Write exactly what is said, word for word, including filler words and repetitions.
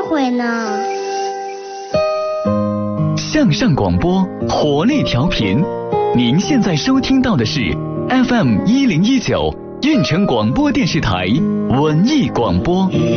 会呢？ 向上广播，活力调频。您现在收听到的是 F M 一零一九运城广播电视台文艺广播。